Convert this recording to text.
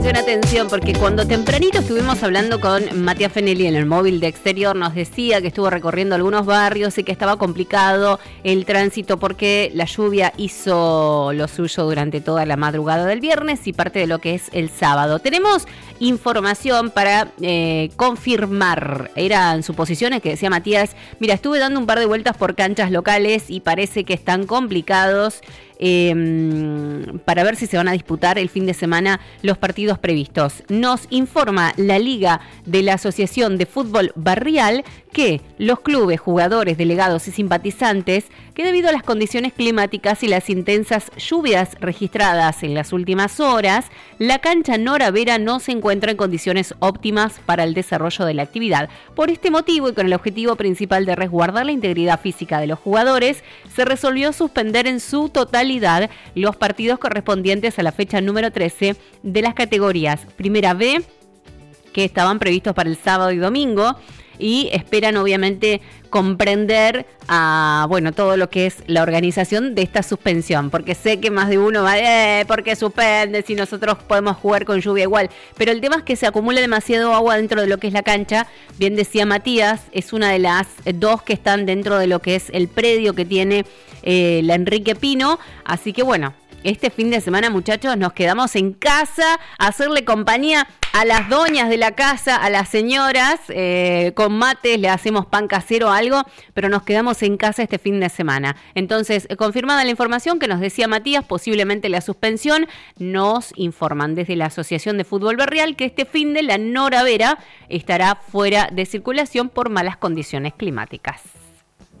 Atención, porque cuando tempranito estuvimos hablando con Matías Fenelli en el móvil de Exterior, nos decía que estuvo recorriendo algunos barrios y que estaba complicado el tránsito porque la lluvia hizo lo suyo durante toda la madrugada del viernes y parte de lo que es el sábado. Tenemos información para confirmar, eran suposiciones que decía Matías. Mira, estuve dando un par de vueltas por canchas locales y parece que están complicados para ver si se van a disputar el fin de semana los partidos previstos. Nos informa la Liga de la Asociación de Fútbol Barrial que los clubes, jugadores, delegados y simpatizantes, que debido a las condiciones climáticas y las intensas lluvias registradas en las últimas horas, la cancha Nora Vera no se encuentra en condiciones óptimas para el desarrollo de la actividad. Por este motivo y con el objetivo principal de resguardar la integridad física de los jugadores, se resolvió suspender en su totalidad los partidos correspondientes a la fecha número 13 de las categorías Primera B, que estaban previstos para el sábado y domingo, y esperan obviamente comprender todo lo que es la organización de esta suspensión, porque sé que más de uno va ¿por qué suspende si nosotros podemos jugar con lluvia igual? Pero el tema es que se acumula demasiado agua dentro de lo que es la cancha. Bien decía Matías, es una de las dos que están dentro de lo que es el predio que tiene la Enrique Pino, así que bueno, este fin de semana, muchachos, nos quedamos en casa a hacerle compañía a las doñas de la casa, a las señoras, con mates, le hacemos pan casero o algo, pero nos quedamos en casa este fin de semana. Entonces, confirmada la información que nos decía Matías, posiblemente la suspensión, nos informan desde la Asociación de Fútbol Barrial que este fin de la Nora Vera estará fuera de circulación por malas condiciones climáticas.